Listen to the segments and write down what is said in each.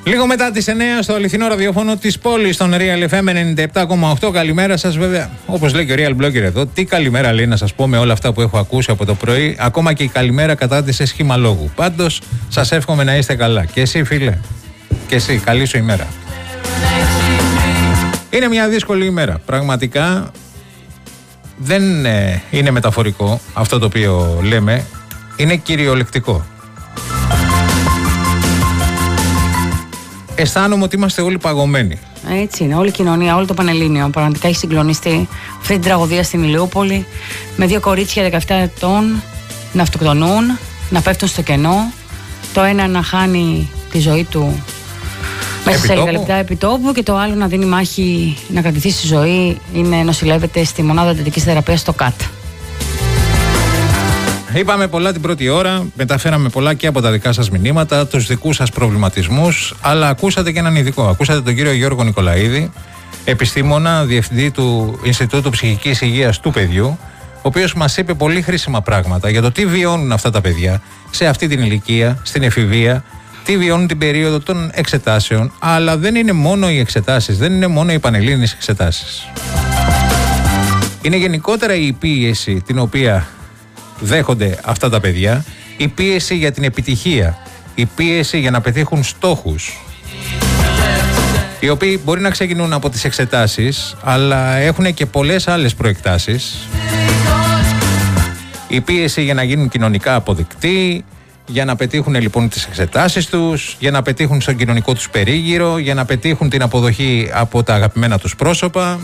Λίγο μετά τις 9 στο αληθινό ραδιόφωνο της πόλης, στον Real FM 97,8. Καλημέρα σας, βέβαια. Όπως λέει και ο Real Blogger εδώ, τι καλημέρα λέει να σας πω με όλα αυτά που έχω ακούσει από το πρωί. Ακόμα και η καλημέρα κατάντησε σχήμα λόγου. Πάντως, σας εύχομαι να είστε καλά. Και εσύ, φίλε. Και εσύ, καλή σου ημέρα. Είναι μια δύσκολη ημέρα. Πραγματικά δεν είναι μεταφορικό αυτό το οποίο λέμε. Είναι κυριολεκτικό. Αισθάνομαι ότι είμαστε όλοι παγωμένοι. Έτσι είναι, όλη η κοινωνία, όλο το Πανελλήνιο πραγματικά έχει συγκλονιστεί αυτή την τραγωδία στην Ηλιούπολη, με δύο κορίτσια 17 ετών να αυτοκτονούν, να πέφτουν στο κενό, το ένα να χάνει τη ζωή του μέσα σε λίγα λεπτά επί τόπου και το άλλο να δίνει μάχη να κρατηθεί στη ζωή ή να νοσηλεύεται στη μονάδα εντατικής θεραπείας στο ΚΑΤ. Είπαμε πολλά την πρώτη ώρα, μεταφέραμε πολλά και από τα δικά σας μηνύματα, τους δικούς σας προβληματισμούς, αλλά ακούσατε και έναν ειδικό. Ακούσατε τον κύριο Γιώργο Νικολαίδη, επιστήμονα, διευθυντή του Ινστιτούτου Ψυχικής Υγείας του Παιδιού, ο οποίος μας είπε πολύ χρήσιμα πράγματα για το τι βιώνουν αυτά τα παιδιά σε αυτή την ηλικία, στην εφηβεία, τι βιώνουν την περίοδο των εξετάσεων, αλλά δεν είναι μόνο οι εξετάσεις, δεν είναι μόνο οι πανελλήνιες εξετάσεις. Είναι γενικότερα η πίεση την οποία δέχονται αυτά τα παιδιά, η πίεση για την επιτυχία, η πίεση για να πετύχουν στόχους, οι οποίοι μπορεί να ξεκινούν από τις εξετάσεις, αλλά έχουν και πολλές άλλες προεκτάσεις. Η πίεση για να γίνουν κοινωνικά αποδεκτοί, για να πετύχουν λοιπόν τις εξετάσεις τους, για να πετύχουν στον κοινωνικό τους περίγυρο, για να πετύχουν την αποδοχή από τα αγαπημένα τους πρόσωπα.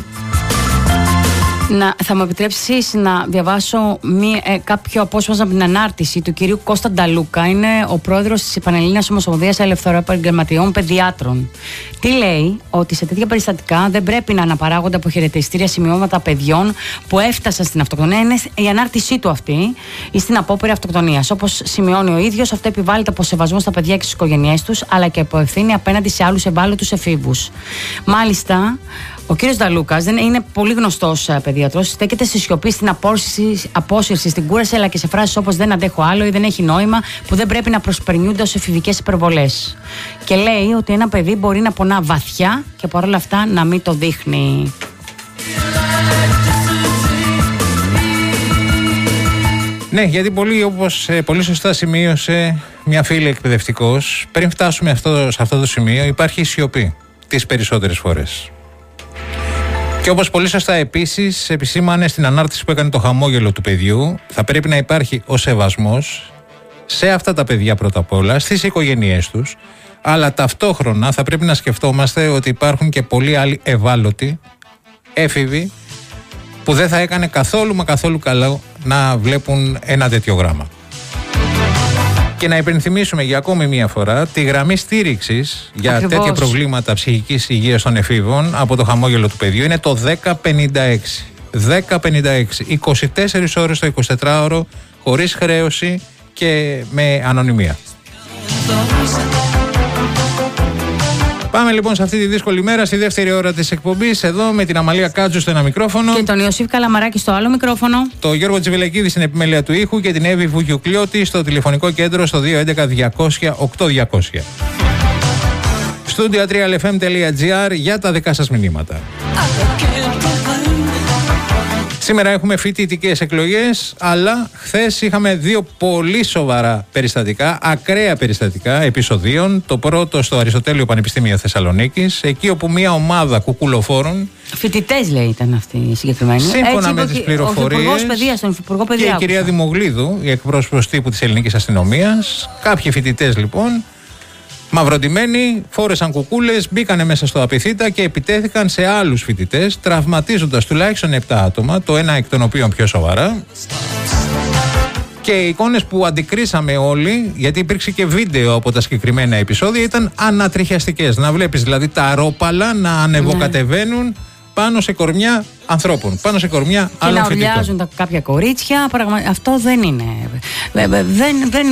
Θα μου επιτρέψεις να διαβάσω κάποιο απόσπασμα από την ανάρτηση του κυρίου Κώστα Νταλούκα. Είναι ο πρόεδρος της Πανελλήνιας Ομοσπονδίας Ελευθεροεπαγγελματιών Παιδιάτρων. Τι λέει? Ότι σε τέτοια περιστατικά δεν πρέπει να αναπαράγονται από χαιρετιστήρια σημειώματα παιδιών που έφτασαν στην αυτοκτονία. Είναι η ανάρτησή του αυτή ή στην απόπειρα αυτοκτονίας. Όπως σημειώνει ο ίδιος, αυτό επιβάλλεται από σεβασμό στα παιδιά και στις οικογένειές τους, αλλά και από ευθύνη απέναντι σε άλλους ευάλωτους εφήβους. Μάλιστα, ο κύριος Νταλούκας είναι πολύ γνωστός παιδιατρός. Στέκεται στη σιωπή, στην απόσυρση, στην κούραση, αλλά και σε φράσεις όπως «δεν αντέχω άλλο» ή «δεν έχει νόημα», που δεν πρέπει να προσπερνιούνται ως εφηβικές υπερβολές. Και λέει ότι ένα παιδί μπορεί να πονά βαθιά και παρόλα αυτά να μην το δείχνει. Ναι, γιατί πολύ σωστά σημείωσε μια φίλη εκπαιδευτικός, πριν φτάσουμε σε αυτό το σημείο υπάρχει σιωπή τις περισσότερες φορές. Και όπως πολύ σωστά επίσης επισήμανε στην ανάρτηση που έκανε το χαμόγελο του παιδιού, θα πρέπει να υπάρχει ο σεβασμός σε αυτά τα παιδιά πρώτα απ' όλα, στις οικογένειές τους, αλλά ταυτόχρονα θα πρέπει να σκεφτόμαστε ότι υπάρχουν και πολλοί άλλοι ευάλωτοι, έφηβοι, που δεν θα έκανε καθόλου καλό να βλέπουν ένα τέτοιο γράμμα. Και να υπενθυμίσουμε για ακόμη μία φορά τη γραμμή στήριξης για τέτοια προβλήματα ψυχικής υγείας των εφήβων από το χαμόγελο του παιδιού είναι το 1056. 1056. 24 ώρες το 24ωρο, χωρίς χρέωση και με ανωνυμία. Πάμε λοιπόν σε αυτή τη δύσκολη μέρα, στη δεύτερη ώρα της εκπομπής, εδώ με την Αμαλία Κάτζου στο ένα μικρόφωνο. Και τον Ιωσήφ Καλαμαράκη στο άλλο μικρόφωνο. Το Γιώργο Τσιβελεκίδη στην επιμέλεια του ήχου και την Εύη Βουγιουκλιώτη στο τηλεφωνικό κέντρο στο 211-200-8200. Studio3lfm.gr για τα δικά σας μηνύματα. Σήμερα έχουμε φοιτητικές εκλογές, αλλά χθες είχαμε δύο πολύ σοβαρά περιστατικά, ακραία περιστατικά επεισοδίων. Το πρώτο στο Αριστοτέλειο Πανεπιστήμιο Θεσσαλονίκης, εκεί όπου μια ομάδα κουκουλοφόρων. Φοιτητές λέει ήταν αυτοί οι συγκεκριμένοι. Σύμφωνα με τις πληροφορίες. Και η κυρία Δημογλίδου, η εκπρόσωπος τύπου της Ελληνικής Αστυνομίας. Κάποιοι φοιτητές λοιπόν, μαυροντημένοι, φόρεσαν κουκούλες, μπήκανε μέσα στο Απιθύτα και επιτέθηκαν σε άλλους φοιτητές, τραυματίζοντας τουλάχιστον 7 άτομα, το ένα εκ των οποίων πιο σοβαρά. Και οι εικόνες που αντικρίσαμε όλοι, γιατί υπήρξε και βίντεο από τα συγκεκριμένα επεισόδια, ήταν ανατριχιαστικές. Να βλέπεις δηλαδή τα αρόπαλα να ανεβοκατεβαίνουν πάνω σε κορμιά ανθρώπων, πάνω σε κορμιά άλλων φοιτητών. Και να ουρλιάζουν κάποια κορίτσια, αυτό δεν είναι. Δεν